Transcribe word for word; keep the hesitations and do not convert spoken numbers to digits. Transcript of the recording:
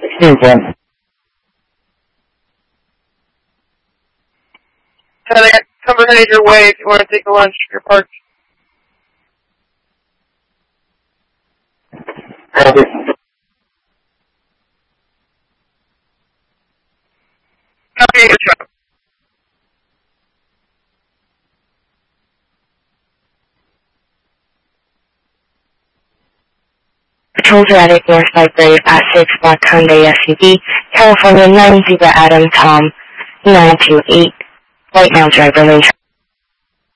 sixteen ten. Come headed your way if you want to take a lunch. You're parked. Copy. Copy your shop. Patrol Erratic North by Brave at six Black Hyundai S U V, California nine Zebra Adam Tom nine two eight, right now driver lane.